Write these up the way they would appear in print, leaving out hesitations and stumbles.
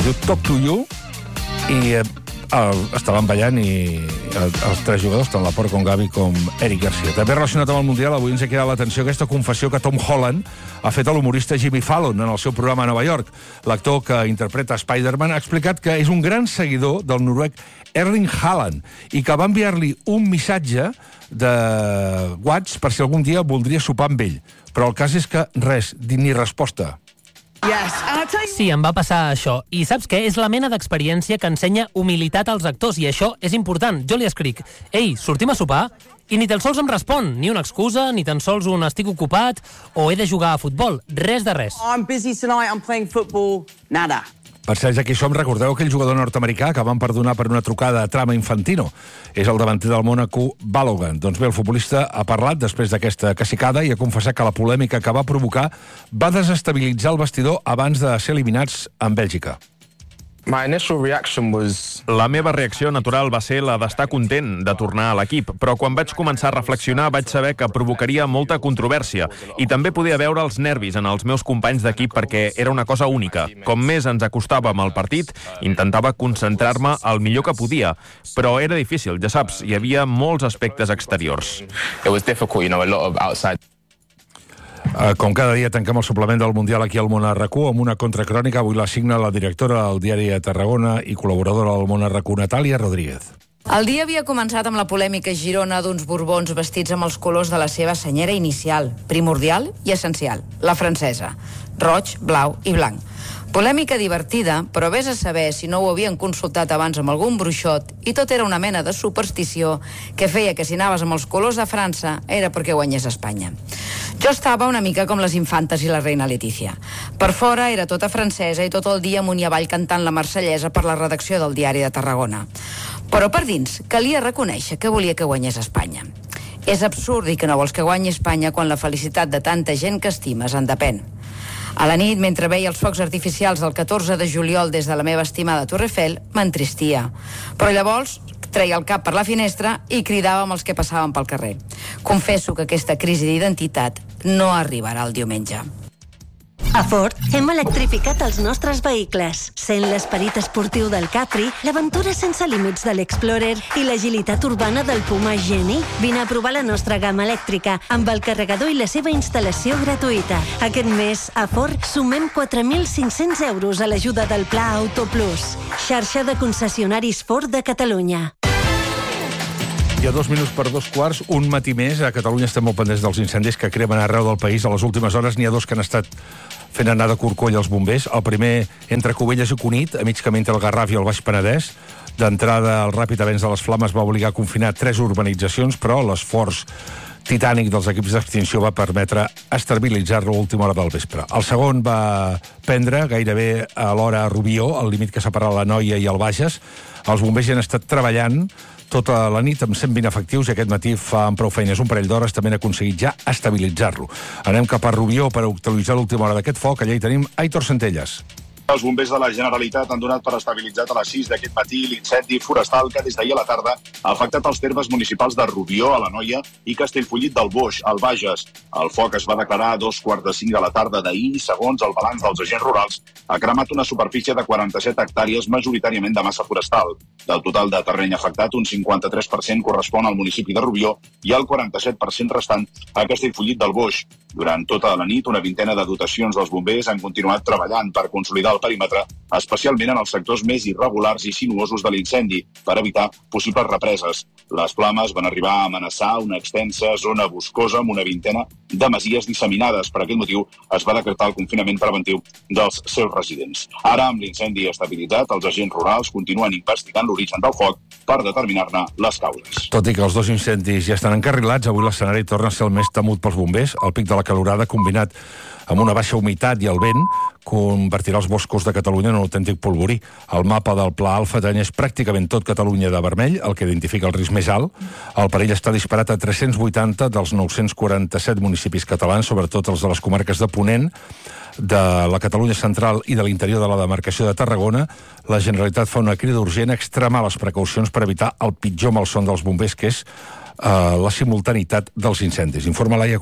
es diu Talk to You, i estaven ballant i els 3 jugadors, tant Laporte com Gavi com Eric Garcia. També relacionat amb el Mundial, avui ens ha quedat l'atenció aquesta confessió que Tom Holland ha fet a l'humorista Jimmy Fallon en el seu programa a Nova York. L'actor que interpreta Spider-Man ha explicat que és un gran seguidor del noruec Erling Haaland i que va enviar-li un missatge de WhatsApp per si algun dia voldria sopar amb ell. Però el cas és que res, ni resposta. Sí, em va passar això. I saps què? És la mena d'experiència que ensenya humilitat als actors, i això és important. Jo li escric: ei, sortim a sopar? I ni tan sols em respon, ni una excusa, ni tan sols un estic ocupat, o he de jugar a futbol. Res de res. I'm busy tonight, I'm playing football. Nada. Per cert, ja que hi som, recordeu aquell jugador nord-americà que van perdonar per una trucada a Trama Infantino? És el davanter del Mónaco, Balogun. Doncs bé, el futbolista ha parlat després d'aquesta cacicada i ha confessat que la polèmica que va provocar va desestabilitzar el vestidor abans de ser eliminats en Bèlgica. La meva reacció natural va ser la d'estar content de tornar a l'equip, però quan vaig començar a reflexionar vaig saber que provocaria molta controvèrsia i també podia veure els nervis en els meus companys d'equip perquè era una cosa única. Com més ens acostàvem al partit, intentava concentrar-me el millor que podia, però era difícil, ja saps, hi havia molts aspectes exteriors. Com cada dia tanquem el suplement del Mundial aquí al Món a RAC1 amb una contracrònica. Avui la signa la directora del diari de Tarragona i col·laboradora del Món a RAC1, Natàlia Rodríguez. El dia havia començat amb la polèmica a Girona d'uns borbons vestits amb els colors de la seva senyera inicial, primordial i essencial, la francesa, roig, blau i blanc. Polèmica divertida, però vés a saber si no ho havien consultat abans amb algun bruixot i tot era una mena de superstició que feia que si anaves amb els colors de França era perquè guanyés Espanya. Jo estava una mica com les infantes i la reina Letícia. Per fora era tota francesa i tot el dia amunt i avall cantant la marsellesa per la redacció del Diari de Tarragona. Però per dins calia reconèixer que volia que guanyés Espanya. És absurd dir que no vols que guanyi Espanya quan la felicitat de tanta gent que estimes en depèn. A la nit, mentre veia els focs artificials del 14 de juliol des de la meva estimada Torre Eiffel, m'entristia. Però llavors treia el cap per la finestra i cridava amb els que passaven pel carrer. Confesso que aquesta crisi d'identitat no arribarà el diumenge. A Ford hem electrificat els nostres vehicles. Sent l'esperit esportiu del Capri, l'aventura sense límits de l'Explorer i l'agilitat urbana del Puma Geni. Vine a provar la nostra gamma elèctrica amb el carregador i la seva instal·lació gratuïta. Aquest mes, a Ford, sumem 4.500 euros a l'ajuda del Pla Auto Plus. Xarxa de concessionaris Ford de Catalunya. Hi ha 2 minuts per 2 quarts, un matí més. A Catalunya estem molt pendents dels incendis que cremen arreu del país. A les últimes hores n'hi ha 2 que han estat fent anar de corcoll els bombers. El primer entre Cubelles i Cunit, a mig camí entre el Garraf i el Baix Penedès. D'entrada, el ràpid avenç de les flames va obligar a confinar 3 urbanitzacions, però l'esforç titànic dels equips d'extinció va permetre estabilitzar-lo a última hora del vespre. El segon va prendre gairebé a l'hora a Rubió, al límit que separa la Noia i el Bages. Els bombers hi han estat treballant tota la nit amb 120 efectius i aquest matí fa amb prou feines un parell d'hores també han aconseguit ja estabilitzar-lo. Anem cap a Rubió per utilitzar l'última hora d'aquest foc. Allà hi tenim Aitor Centelles. Els bombers de la Generalitat han donat per estabilitzat a les 6 d'aquest matí l'incendi forestal que des d'ahir a la tarda ha afectat els termes municipals de Rubió, a la Noia, i Castellfollit del Boix, al Bages. El foc es va declarar a 4:45 de la tarda d'ahir i, segons el balanç dels agents rurals, ha cremat una superfície de 47 hectàrees, majoritàriament de massa forestal. Del total de terreny afectat, un 53% correspon al municipi de Rubió i el 47% restant a Castellfollit del Boix. Durant tota la nit, una vintena de dotacions dels bombers han continuat treballant per consolidar el perímetre, especialment en els sectors més irregulars i sinuosos de l'incendi, per evitar possibles represes. Les flames van arribar a amenaçar una extensa zona boscosa amb una vintena de masies disseminades. Per aquest motiu es va decretar el confinament preventiu dels seus residents. Ara, amb l'incendi estabilitzat, els agents rurals continuen investigant l'origen del foc per determinar-ne les causes. Tot i que els 2 incendis ja estan encarrilats, avui l'escenari torna a ser el més temut pels bombers. El pic de la calorada, combinat amb una baixa humitat i el vent, convertirà els boscos de Catalunya en un autèntic polvorí. El mapa del Pla Alfa tenyeix pràcticament tot Catalunya de vermell, el que identifica el risc més alt. El perill està disparat a 380 dels 947 municipis catalans, sobretot els de les comarques de Ponent, de la Catalunya central i de l'interior de la demarcació de Tarragona. La Generalitat fa una crida urgent a extremar les precaucions per evitar el pitjor malson dels bombers, que és la simultaneïtat dels incendis. Informa Laia Colomer.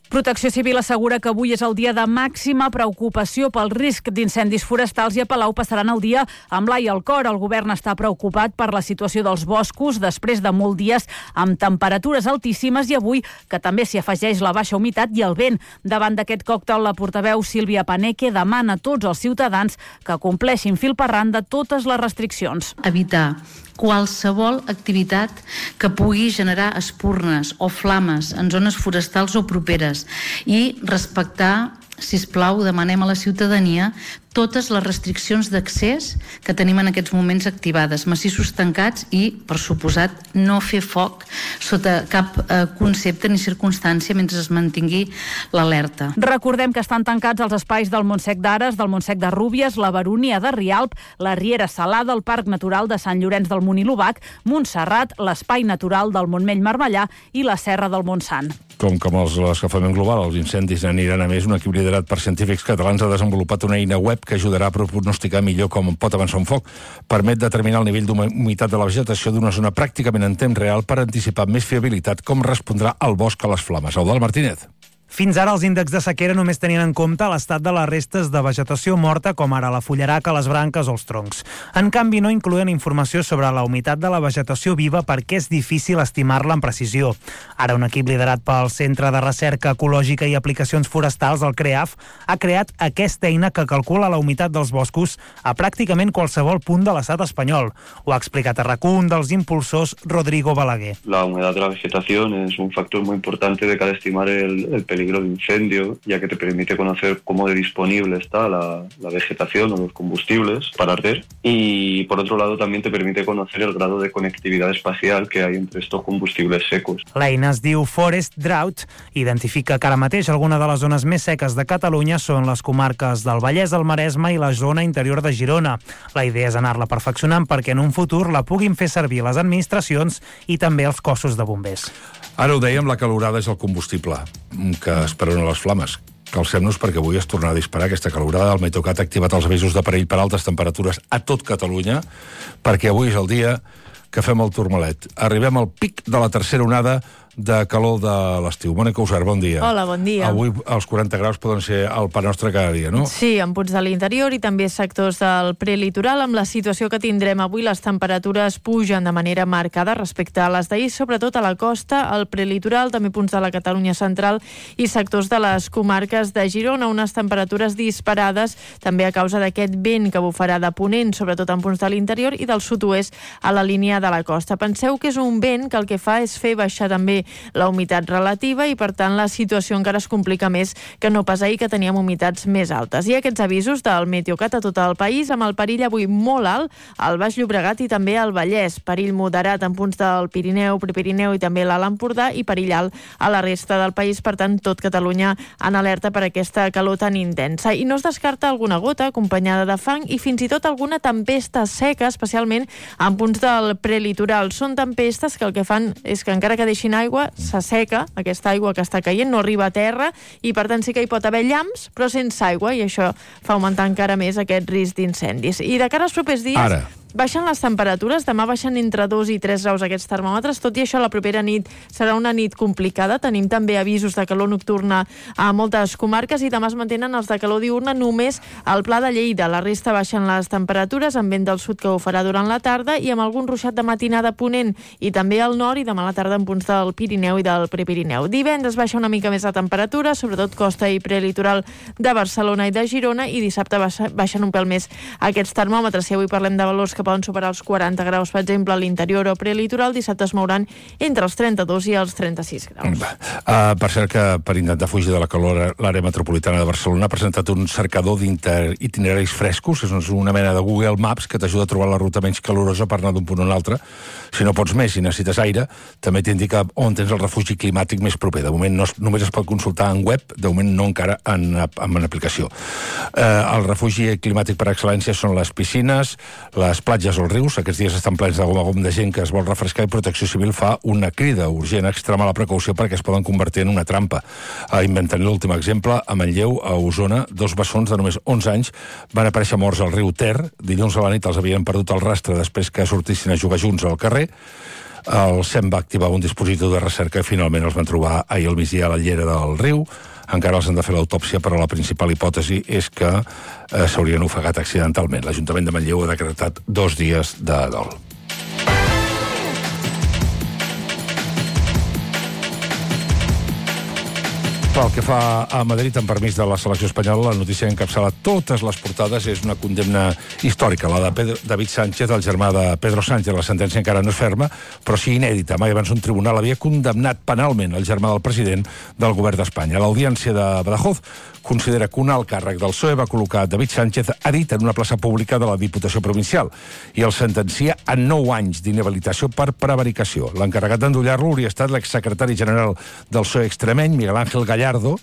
Protecció Civil assegura que avui és el dia de màxima preocupació pel risc d'incendis forestals i a Palau passaran el dia amb l'ai al cor. El govern està preocupat per la situació dels boscos després de molts dies amb temperatures altíssimes i avui que també s'hi afegeix la baixa humitat i el vent. Davant d'aquest còctel, la portaveu Sílvia Paneque demana a tots els ciutadans que compleixin fil per randa totes les restriccions. Evitar qualsevol activitat que pugui generar espurnes o flames en zones forestals o properes i respectar, sisplau, demanem a la ciutadania totes les restriccions d'accés que tenim en aquests moments activades, massissos tancats i, per suposat, no fer foc sota cap concepte ni circumstància mentre es mantingui l'alerta. Recordem que estan tancats els espais del Montsec d'Ares, del Montsec de Rúbies, la Baronia de Rialp, la Riera Salada, el Parc Natural de Sant Llorenç del Munt i l'Obac, Montserrat, l'Espai Natural del Montmell-Marmellà i la Serra del Montsant. Com amb l'escalfament global, els incendis aniran a més. Un equip liderat per científics catalans ha desenvolupat una eina web que ajudarà a pronosticar millor com pot avançar un foc. Permet determinar el nivell d'humitat de la vegetació d'una zona pràcticament en temps real per anticipar amb més fiabilitat com respondrà el bosc a les flames. Eudald Martínez. Fins ara els índexs de sequera només tenien en compte l'estat de les restes de vegetació morta, com ara la fullaraca, les branques o els troncs. En canvi, no inclouen informació sobre la humitat de la vegetació viva perquè és difícil estimar-la amb precisió. Ara un equip liderat pel Centre de Recerca Ecològica i Aplicacions Forestals, el CREAF, ha creat aquesta eina que calcula la humitat dels boscos a pràcticament qualsevol punt de l'estat espanyol. Ho ha explicat a RAC1 un dels impulsors, Rodrigo Balaguer. La humedad de la vegetación es un factor muy importante de cara a estimar el peligro de incendio, ya que te permite conocer cómo de disponible está la vegetación o los combustibles para arder. Y por otro lado también te permite conocer el grado de conectividad espacial que hay entre estos combustibles secos. L'eina es diu Forest Drought, identifica que ara mateix alguna de les zones més seques de Catalunya són les comarques del Vallès, el Maresme i la zona interior de Girona. La idea és anar-la perfeccionant perquè en un futur la puguin fer servir les administracions i també els cossos de bombers. Ara ho dèiem, la calorada és el combustible que esperona les flames. Calcem-nos perquè avui es tornarà a disparar aquesta calorada. El Meteocat ha activat els avisos de perill per altes temperatures a tot Catalunya, perquè avui és el dia que fem el turmalet. Arribem al pic de la tercera onada de calor de l'estiu. Mònica Usar, bon dia. Hola, bon dia. Avui els 40 graus poden ser el pa nostre cada dia, no? Sí, en punts de l'interior i també sectors del prelitoral. Amb la situació que tindrem avui, les temperatures pugen de manera marcada respecte a les d'ahir, sobretot a la costa, al prelitoral, també punts de la Catalunya central i sectors de les comarques de Girona, unes temperatures disparades també a causa d'aquest vent que bufarà de ponent, sobretot en punts de l'interior i del sud-oest a la línia de la costa. Penseu que és un vent que el que fa és fer baixar també la humitat relativa i, per tant, la situació encara es complica més que no pas ahir, que teníem humitats més altes. I aquests avisos del Meteocat a tot el país, amb el perill avui molt alt al Baix Llobregat i també al Vallès. Perill moderat en punts del Pirineu, Prepirineu i també l'Alt Empordà i perill alt a la resta del país. Per tant, tot Catalunya en alerta per aquesta calor tan intensa. I no es descarta alguna gota acompanyada de fang i fins i tot alguna tempesta seca, especialment en punts del prelitoral. Són tempestes que el que fan és que encara que deixin aigua, s'asseca, aquesta aigua que està caient no arriba a terra i per tant sí que hi pot haver llamps però sense aigua i això fa augmentar encara més aquest risc d'incendis. I de cara als propers dies baixen les temperatures, demà baixen entre 2 i 3 graus aquests termòmetres, tot i això la propera nit serà una nit complicada, tenim també avisos de calor nocturna a moltes comarques i demà es mantenen els de calor diurna només al Pla de Lleida, la resta baixen les temperatures amb vent del sud que ho farà durant la tarda i amb algun ruixat de matinada ponent i també al nord i demà a la tarda en punts del Pirineu i del Prepirineu. Divendres baixa una mica més la temperatura, sobretot costa i prelitoral de Barcelona i de Girona i dissabte baixen un pèl més aquests termòmetres. Si avui parlem de valors que poden superar els 40 graus, per exemple, a l'interior o prelitoral, dissabte es mouran entre els 32 i els 36 graus. Per cert que per intentar fugir de la calor l'àrea metropolitana de Barcelona ha presentat un cercador d'itineraris frescos, és una mena de Google Maps que t'ajuda a trobar la ruta menys calorosa per anar d'un punt a un altre. Si no pots més i necessites aire, també t'indica on tens el refugi climàtic més proper. De moment només es pot consultar en web, de moment no encara en aplicació. El refugi climàtic per excel·lència són les piscines, les platges o els rius. Aquests dies estan plens de gom a gom de gent que es vol refrescar i Protecció Civil fa una crida urgent a extremar la precaució perquè es poden convertir en una trampa. Inventant l'últim exemple, a Manlleu, a Osona, 2 bessons de només 11 anys van aparèixer morts al riu Ter. Dilluns a la nit els havien perdut el rastre després que sortissin a jugar junts al carrer. El SEM va activar un dispositiu de recerca i finalment els van trobar ahir al migdia a la llera del riu. Encara els han de fer l'autòpsia, però la principal hipòtesi és que s'haurien ofegat accidentalment. L'Ajuntament de Manlleu ha decretat 2 dies de dol. Pel que fa a Madrid, amb permís de la selecció espanyola, la notícia que encapçala totes les portades és una condemna històrica, la de David Sánchez, el germà de Pedro Sánchez. La sentència encara no és ferma, però sí inèdita. Mai abans un tribunal havia condemnat penalment el germà del president del govern d'Espanya. L'Audiència de Badajoz considera que un alt càrrec del PSOE va col·locar David Sánchez a dit en una plaça pública de la Diputació Provincial i el sentencia a 9 anys d'inhabilitació per prevaricació. L'encarregat d'endollar-lo hauria estat l'exsecretari general del PSOE extremeny, Miguel Ángel Gallardo,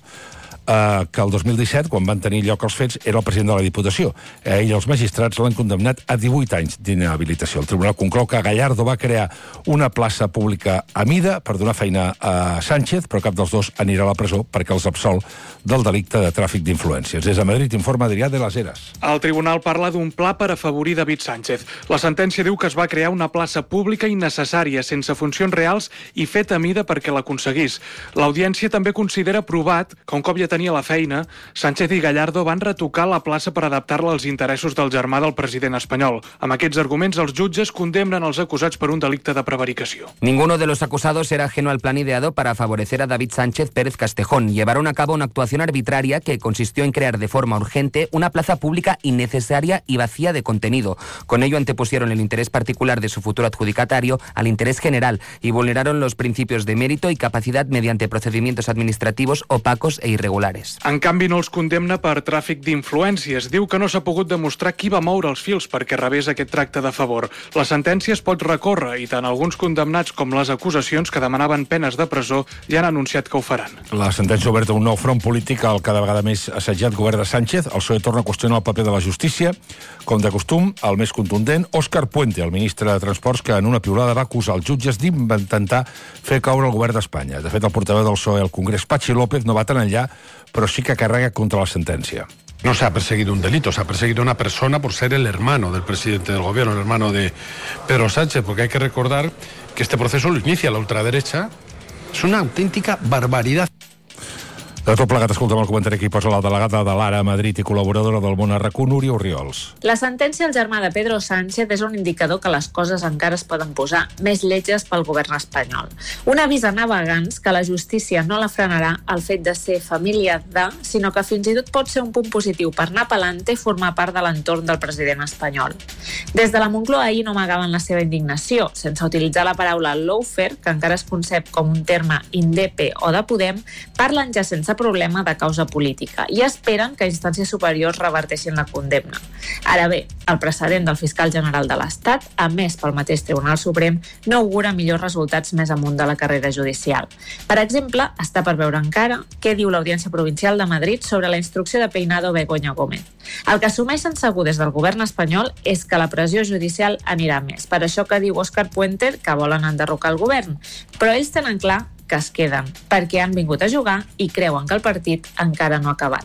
que el 2017, quan van tenir lloc els fets, era el president de la Diputació. Ell i els magistrats l'han condemnat a 18 anys d'inhabilitació. El tribunal conclou que Gallardo va crear una plaça pública a mida per donar feina a Sánchez, però cap dels dos anirà a la presó perquè els absol del delicte de tràfic d'influències. Des de Madrid informa Adrià de las Heras. El tribunal parla d'un pla per afavorir David Sánchez. La sentència diu que es va crear una plaça pública innecessària, sense funcions reals i feta a mida perquè l'aconseguís. L'Audiència també considera provat que un cop ja tenia la feina, Sánchez i Gallardo van retocar la plaça per adaptar-la als interessos del germà del president espanyol. Amb aquests arguments, els jutges condemnen els acusats per un delicte de prevaricació. Ninguno de los acusados era ajeno al plan ideado para favorecer a David Sánchez Pérez Castejón. Llevaron a cabo una actuación arbitraria que consistió en crear de forma urgente una plaza pública innecesaria y vacía de contenido. Con ello antepusieron el interés particular de su futuro adjudicatario al interés general y vulneraron los principios de mérito y capacidad mediante procedimientos administrativos opacos e irregulares. En canvi, no els condemna per tràfic d'influències. Diu que no s'ha pogut demostrar qui va moure els fils perquè rebés aquest tracte de favor. La sentència es pot recórrer i tant alguns condemnats com les acusacions que demanaven penes de presó ja han anunciat que ho faran. La sentència ha obert un nou front polític al cada vegada més assetjat govern de Sánchez. El PSOE torna a qüestionar el paper de la justícia. Com de costum, el més contundent, Óscar Puente, el ministre de Transports, que en una piulada va acusar els jutges d'intentar fer caure el govern d'Espanya. De fet, el portaveu del PSOE al Congrés, Patxi López, no va tan enllà, però sí que carrega contra la sentencia. No se ha perseguido un delito, se ha perseguido una persona por ser el hermano del presidente del gobierno, el hermano de Pedro Sánchez, porque hay que recordar que este proceso lo inicia la ultraderecha. Es una auténtica barbaridad. De tot plegat, escolta'm el comentari que hi posa la delegada de l'Ara a Madrid i col·laboradora del Món RQ, Núria Orriols. La sentència al germà de Pedro Sánchez és un indicador que les coses encara es poden posar més lletges pel govern espanyol. Un avís a navegants que la justícia no la frenarà el fet de ser família de, sinó que fins i tot pot ser un punt positiu per anar pelante i formar part de l'entorn del president espanyol. Des de la Moncloa ahir no amagaven la seva indignació, sense utilitzar la paraula lawfare, que encara es concep com un terme indepe o de Podem, parlen ja sense problema de causa política i esperen que instàncies superiors reverteixin la condemna. Ara bé, el precedent del fiscal general de l'Estat, emès pel mateix Tribunal Suprem, no augura millors resultats més amunt de la carrera judicial. Per exemple, està per veure encara què diu l'Audiència Provincial de Madrid sobre la instrucció de Peinado Begoña Gómez. El que assumeixen segur des del govern espanyol és que la pressió judicial anirà més. Per això que diu Óscar Puente que volen enderrocar el govern. Però ells tenen clar que es queden, perquè han vingut a jugar i creuen que el partit encara no ha acabat.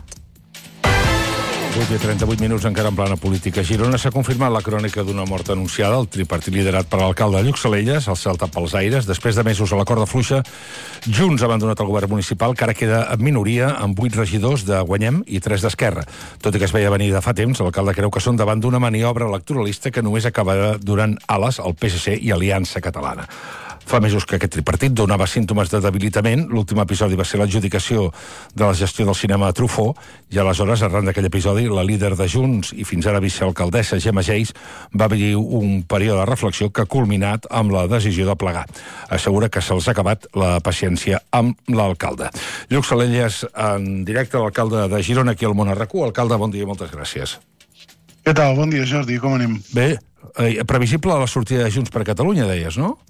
8:38 minuts encara en plana política. A Girona s'ha confirmat la crònica d'una mort anunciada. El tripartit liderat per l'alcalde Lluc Salelles, el salta pels aires. Després de mesos a la corda fluixa, Junts ha abandonat el govern municipal, que ara queda en minoria amb 8 regidors de Guanyem i 3 d'Esquerra. Tot i que es veia venir de fa temps, l'alcalde creu que són davant d'una maniobra electoralista que només acabarà durant ales al PSC i Aliança Catalana. Fa mesos que aquest tripartit donava símptomes de debilitament. L'últim episodi va ser l'adjudicació de la gestió del cinema a Truffaut i aleshores, arran d'aquell episodi, la líder de Junts i fins ara vicealcaldessa Gemma Geis va viure un període de reflexió que ha culminat amb la decisió de plegar. Assegura que se'ls ha acabat la paciència amb l'alcalde. Lluc Salelles, en directe, l'alcalde de Girona, aquí al Món RQ. Alcalde, bon dia i moltes gràcies. Què tal? Bon dia, Jordi. Com anem? Bé, previsible la sortida de Junts per Catalunya, deies, no?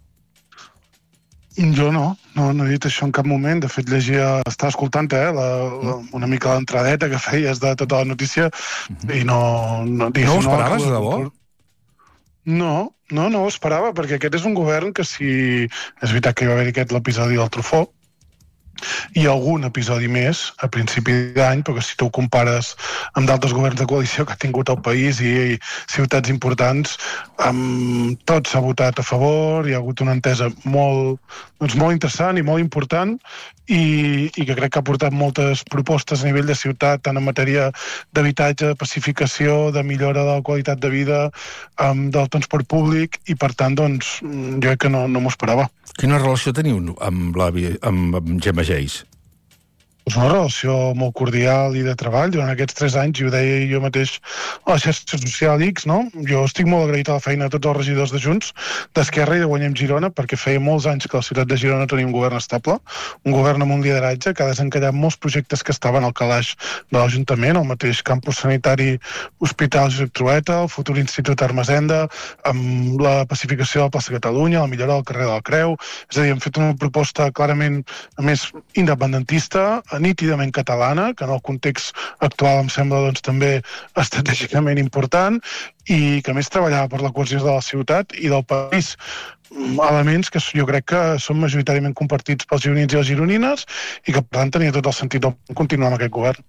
Jo no he dit això en cap moment. De fet, estava escoltant una mica l'entradeta que feies de tota la notícia i no ho esperaves, de debò? No ho esperava, perquè aquest és un govern que si... És veritat que hi va haver l'episodi del Truffaut, i algun episodi més a principi d'any, perquè si tu ho compares amb d'altres governs de coalició que ha tingut el país i ciutats importants, tot s'ha votat a favor, hi ha hagut una entesa molt interessant i molt important i que crec que ha portat moltes propostes a nivell de ciutat, tant en matèria d'habitatge, de pacificació, de millora de la qualitat de vida, del transport públic, i per tant, doncs, jo crec que no m'ho esperava. Quina relació teniu amb Gemma Geis? És una relació molt cordial i de treball. Durant aquests 3 anys, i ho deia jo mateix a la xarxa social X, no? Jo estic molt agraït a la feina de tots els regidors de Junts, d'Esquerra i de Guanyem Girona, perquè feia molts anys que a la ciutat de Girona tenia un govern estable, un govern amb un lideratge que ha desencallat molts projectes que estaven al calaix de l'Ajuntament, el mateix campus sanitari Hospital Josep Trueta, el futur Institut Armesenda, amb la pacificació de la plaça Catalunya, la millora del carrer de la Creu. És a dir, hem fet una proposta clarament, a més, independentista, nítidament catalana, que en el context actual em sembla doncs, també estratègicament important, i que a més treballava per la cohesió de la ciutat i del país. Elements que jo crec que són majoritàriament compartits pels gironins i les gironines i que, per tant, tenia tot el sentit de continuar amb aquest govern.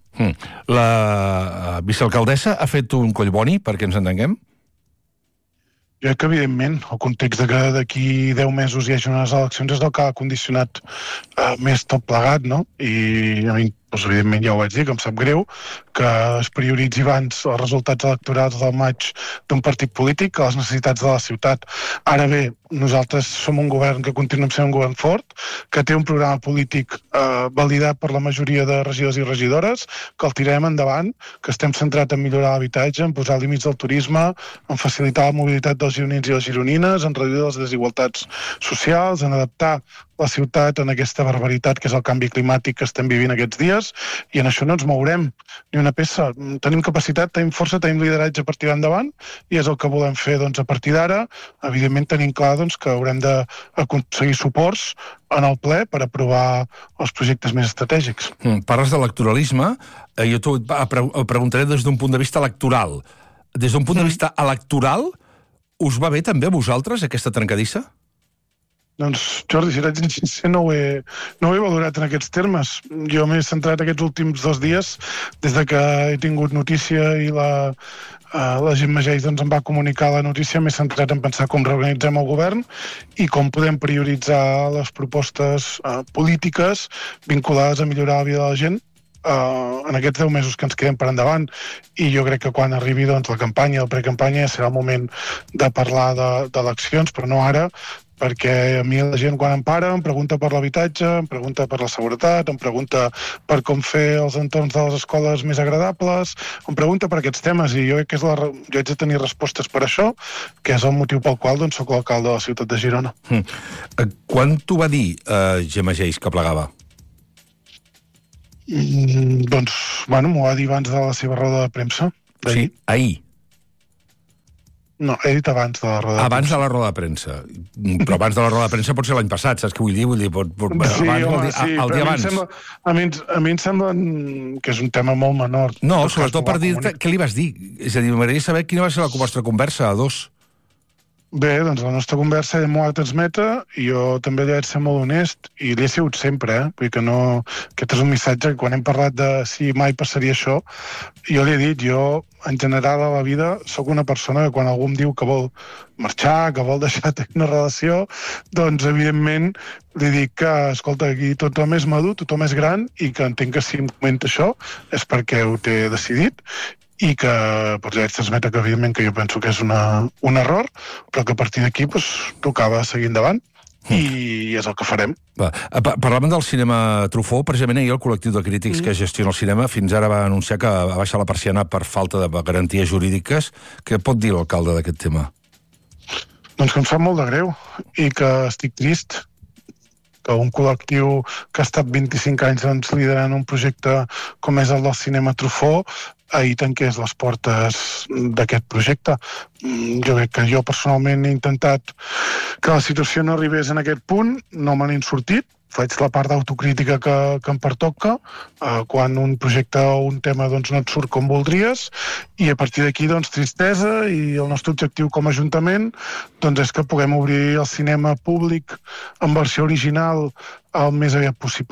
La vicealcaldessa ha fet un collboni, perquè ens entenguem? Jo crec que, evidentment, el context de que d'aquí 10 mesos hi hagi unes eleccions és el que ha condicionat més tot plegat, no? I a mi, doncs, evidentment, ja ho vaig dir, que em sap greu que es prioritzi abans els resultats electorals del maig d'un partit polític que les necessitats de la ciutat. Ara bé, nosaltres som un govern que continuem sent un govern fort, que té un programa polític validat per la majoria de regidors i regidores, que el tirem endavant, que estem centrats en millorar l'habitatge, en posar límits del turisme, en facilitar la mobilitat dels gironins i les gironines, en reduir les desigualtats socials, en adaptar la ciutat en aquesta barbaritat que és el canvi climàtic que estem vivint aquests dies, i en això no ens mourem ni una peça. Tenim capacitat, tenim força, tenim lideratge per tirar endavant, i és el que volem fer doncs, a partir d'ara. Evidentment tenim clar doncs, que haurem d'aconseguir suports en el ple per aprovar els projectes més estratègics. Parles d'electoralisme, jo t'ho preguntaré des d'un punt de vista electoral. Des d'un punt de vista electoral, us va bé també a vosaltres aquesta trencadissa? Doncs, Jordi, si t'haig sincer, no ho he valorat en aquests termes. Jo m'he centrat aquests últims 2 dies, des de que he tingut notícia i la Gemma Geis doncs, em va comunicar la notícia, m'he centrat en pensar com reorganitzem el govern i com podem prioritzar les propostes polítiques vinculades a millorar la vida de la gent en aquests 10 mesos que ens queden per endavant. I jo crec que quan arribi doncs, la campanya, la precampanya, serà el moment de parlar d'eleccions, però no ara, perquè a mi la gent quan em para em pregunta per l'habitatge, em pregunta per la seguretat, em pregunta per com fer els entorns de les escoles més agradables, em pregunta per aquests temes, i jo crec que jo haig de tenir respostes per això, que és el motiu pel qual doncs, soc l'alcalde de la ciutat de Girona. Quan t'ho va dir Gemma Geis que plegava? Doncs, bueno, m'ho va dir abans de la seva roda de premsa. Sí, ahir. No, he dit abans de la roda de premsa. Abans de la roda de premsa. Però abans de la roda de premsa pot ser l'any passat, saps què vull dir? El dia abans. A mi em sembla que és un tema molt menor. No, sobretot per dir-te què li vas dir. És a dir, m'agradaria saber quina va ser la vostra conversa a 2. Bé, doncs la nostra conversa ell m'ho ha de transmetre, i jo també li he de ser molt honest, i li he sigut sempre, Vull dir que no... Aquest és un missatge que quan hem parlat de si mai passaria això, jo li he dit, jo en general a la vida sóc una persona que quan algú em diu que vol marxar, que vol deixar tenir una relació, doncs evidentment li dic que, escolta, aquí tothom és madur, tothom és gran, i que entenc que si em comenta això és perquè ho té decidit, i que doncs, ja transmetre que evidentment que jo penso que és un error, però que a partir d'aquí tocava seguir endavant, i és el que farem. Parlàvem del cinema Truffaut. Precisament ahir el col·lectiu de crítics que gestiona el cinema fins ara va anunciar que va baixar la persiana per falta de garanties jurídiques. Què pot dir l'alcalde d'aquest tema? Doncs que em sap molt de greu i que estic trist que un col·lectiu que ha estat 25 anys doncs, liderant un projecte com és el del cinema Truffaut ahir tanqués les portes d'aquest projecte. Jo crec que jo personalment he intentat que la situació no arribés en aquest punt, no me n'he sortit, faig la part d'autocrítica que em pertoca quan un projecte o un tema doncs, no et surt com voldries, i a partir d'aquí doncs, tristesa, i el nostre objectiu com a Ajuntament doncs, és que puguem obrir el cinema públic en versió original el més aviat possible.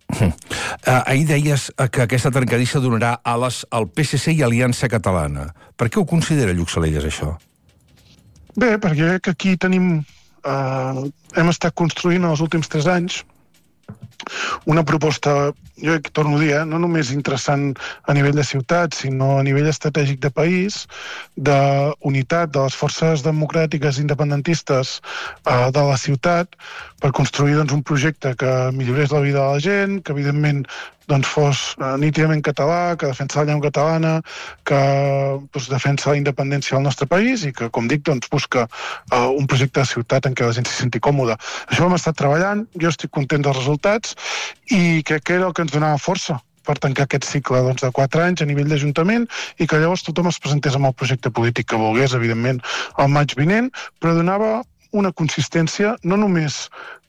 Ahir deies que aquesta trencadissa donarà ales al PSC i Aliança Catalana. Per què ho considera Lluc Salelles, això? Bé, perquè aquí tenim... hem estat construint en els últims 3 anys una proposta, jo torno a dir, no només interessant a nivell de ciutat, sinó a nivell estratègic de país, d'unitat de les forces democràtiques independentistes de la ciutat, per construir un projecte que millorés la vida de la gent, que evidentment fos nítidament català, que defensa la llengua catalana, que defensa la independència del nostre país i que, com dic, busca un projecte de ciutat en què la gent s'hi senti còmoda. Això ho hem estat treballant, jo estic content dels resultats i crec que era el que ens donava força per tancar aquest cicle de 4 anys a nivell d'Ajuntament i que llavors tothom es presentés amb el projecte polític que volgués, evidentment, al maig vinent, però donava una consistència no només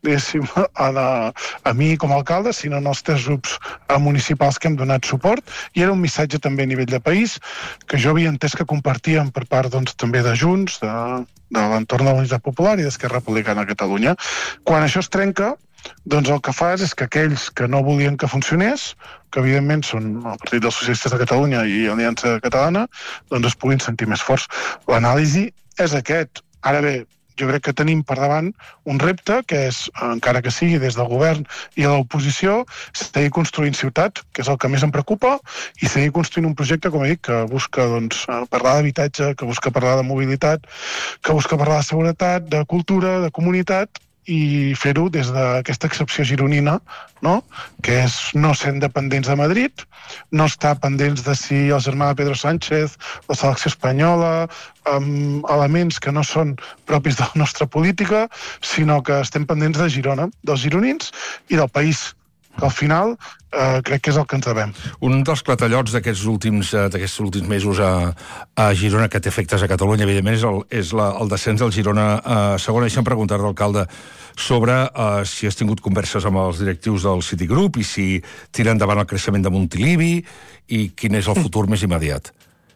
a mi com a alcalde, sinó als 3 grups municipals que hem donat suport, i era un missatge també a nivell de país que jo havia entès que compartíem per part també de Junts, de l'entorn de la Unitat Popular i d'Esquerra Republicana de Catalunya. Quan això es trenca, el que fas és que aquells que no volien que funcionés, que evidentment són el Partit dels Socialistes de Catalunya i Aliança Catalana, es puguin sentir més forts. L'anàlisi és aquest. Ara bé, jo crec que tenim per davant un repte que és, encara que sigui des del govern i a l'oposició, seguir construint ciutat, que és el que més em preocupa, i seguir construint un projecte, com he dit, que busca parlar d'habitatge, que busca parlar de mobilitat, que busca parlar de seguretat, de cultura, de comunitat, i fer-ho des d'aquesta excepció gironina, que és no ser dependents de Madrid, no estar pendents de si el germà de Pedro Sánchez, la selecció espanyola, elements que no són propis de la nostra política, sinó que estem pendents de Girona, dels gironins i del país, que al final crec que és el que ens devem. Un dels clatellots d'aquests últims mesos a Girona que té efectes a Catalunya, evidentment, és el descens del Girona a segona. Deixa'm preguntar-te, alcalde, sobre si has tingut converses amb els directius del Citigroup i si tira endavant el creixement de Montilivi i quin és el futur més immediat.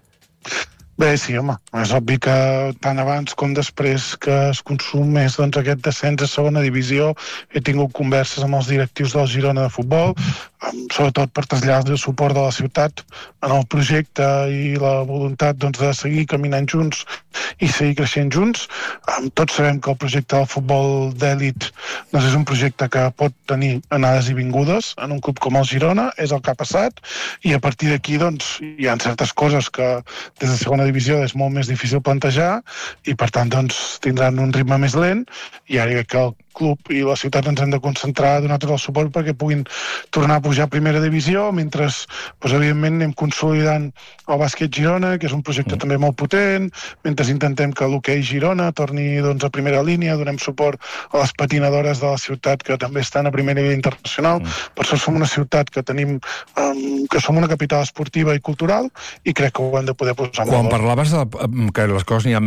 Bé, sí, home, és obvi que tant abans com després que es consumés aquest descens a segona divisió he tingut converses amb els directius del Girona de futbol, sobretot per traslladar el suport de la ciutat en el projecte i la voluntat de seguir caminant junts i seguir creixent junts. Tots sabem que el projecte del futbol d'èlit és un projecte que pot tenir anades i vingudes en un club com el Girona, és el que ha passat, i a partir d'aquí hi ha certes coses que des de segona divisió és molt més difícil plantejar i per tant tindran un ritme més lent, i ara crec que el club i la ciutat ens hem de concentrar a donar tot el suport perquè puguin tornar a pujar a primera divisió, mentre evidentment anem consolidant el bàsquet Girona, que és un projecte també molt potent, mentre intentem que l'hoquei Girona torni a primera línia, donem suport a les patinadores de la ciutat que també estan a primer nivell internacional. Per això som una ciutat que som una capital esportiva i cultural, i crec que ho hem de poder posar en valor. Quan parlaves que les coses n'hi ha